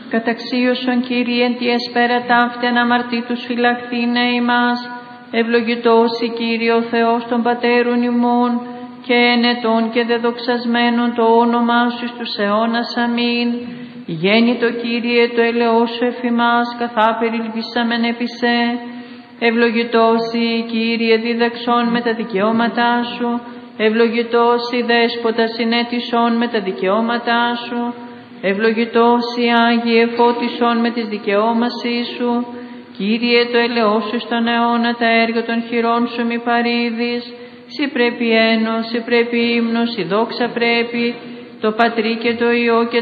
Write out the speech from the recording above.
Καταξίωσον, Κύριε, εν τη εσπέρα ταύτεν αμαρτήτους φυλαχθήνε ημάς. Ευλογητός η Κύριε ο Θεός των πατέρων ημών, και ενετών και δεδοξασμένων το όνομά σου στους αιώνας. Αμήν. Γέννητο, Κύριε, το ελεός σου εφ' ημάς, καθά περιλυβήσαμεν επί σε. Ευλογητός η Κύριε, δίδαξον με τα δικαιώματά σου. Ευλογητός η Δέσποτα, συνέτησον με τα δικαιώματά σου. Ευλογητός η Άγιε, φώτισον με τις δικαιώμασή σου. Κύριε, το ελεός σου στον αιώνα, τα έργα των χειρών σου μη παρήδεις. Συ πρέπει ένος, συ πρέπει ύμνος, η δόξα πρέπει, το Πατρί και το Υιό και